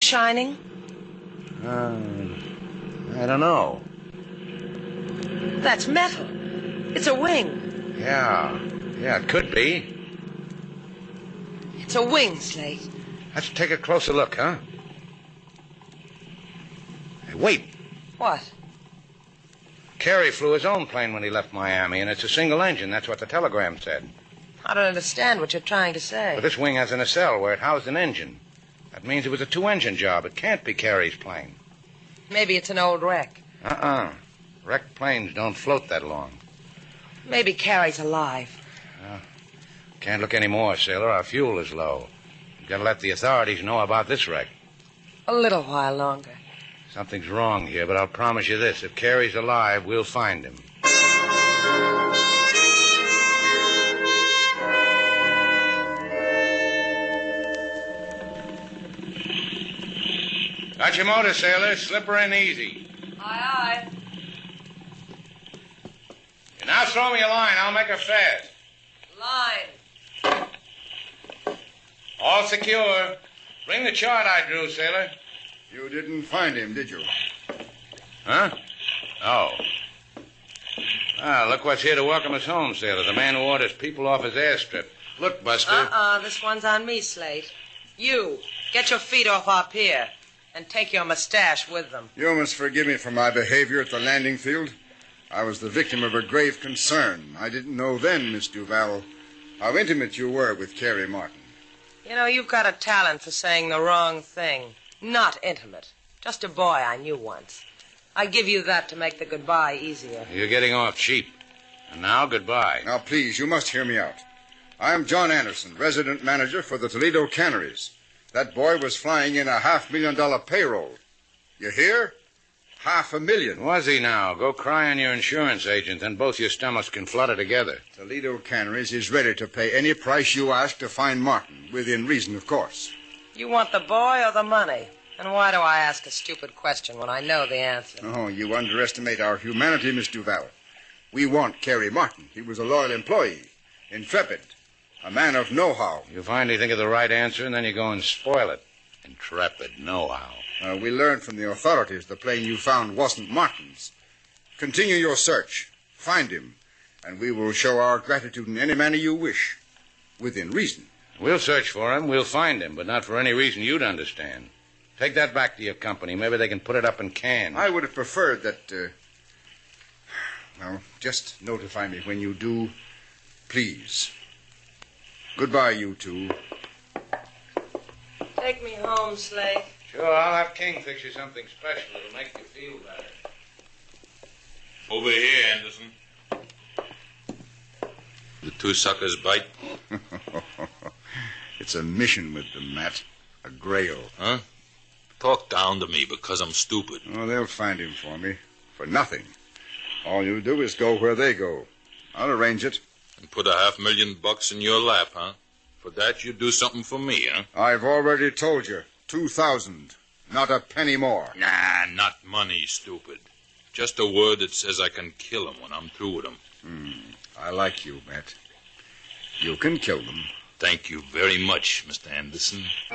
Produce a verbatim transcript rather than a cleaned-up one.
shining? Uh, I don't know. That's metal. It's a wing. Yeah. Yeah, it could be. It's a wing, Slate. Let's take a closer look, huh? Hey, wait. What? Carey flew his own plane when he left Miami, and it's a single engine. That's what the telegram said. I don't understand what you're trying to say. But this wing has a nacelle where it housed an engine. That means it was a two-engine job. It can't be Carey's plane. Maybe it's an old wreck. Uh-uh. Wrecked planes don't float that long. Maybe Carey's alive. Uh, can't look any more, sailor. Our fuel is low. You've got to let the authorities know about this wreck. A little while longer. Something's wrong here, but I'll promise you this. If Carey's alive, we'll find him. Got your motor, sailor. Slip her in easy. Aye, aye. You now throw me a line. I'll make her fast. Line. All secure. Bring the chart I drew, sailor. You didn't find him, did you? Huh? Oh. Ah, look what's here to welcome us home, sailor. The man who orders people off his airstrip. Look, Buster. Uh-uh, this one's on me, Slate. You, get your feet off our pier and take your mustache with them. You must forgive me for my behavior at the landing field. I was the victim of a grave concern. I didn't know then, Miss Duval, how intimate you were with Carey Martin. You know, you've got a talent for saying the wrong thing. Not intimate. Just a boy I knew once. I give you that to make the goodbye easier. You're getting off cheap. And now, goodbye. Now, please, you must hear me out. I'm John Anderson, resident manager for the Toledo Canneries. That boy was flying in a half-million dollar payroll. You hear? Half a million. Was he now? Go cry on your insurance agent, and both your stomachs can flutter together. Toledo Canneries is ready to pay any price you ask to find Martin, within reason, of course. You want the boy or the money? And why do I ask a stupid question when I know the answer? Oh, you underestimate our humanity, Miss Duval. We want Carey Martin. He was a loyal employee, intrepid, a man of know-how. You finally think of the right answer, and then you go and spoil it. Intrepid know-how. Uh, we learned from the authorities the plane you found wasn't Martin's. Continue your search. Find him, and we will show our gratitude in any manner you wish, within reason. We'll search for him. We'll find him, but not for any reason you'd understand. Take that back to your company. Maybe they can put it up in cans. I would have preferred that, uh... Well, just notify me when you do, please. Goodbye, you two. Take me home, Slate. Sure, I'll have King fix you something special. It'll make you feel better. Over here, Anderson. The two suckers bite? It's a mission with them, Matt. A grail. Huh? Talk down to me because I'm stupid. Oh, they'll find him for me. For nothing. All you do is go where they go. I'll arrange it. And put a half million bucks in your lap, huh? For that, you do something for me, huh? I've already told you. Two thousand. Not a penny more. Nah, not money, stupid. Just a word that says I can kill him when I'm through with him. Hmm. I like you, Matt. You can kill them. Thank you very much, Mister Anderson.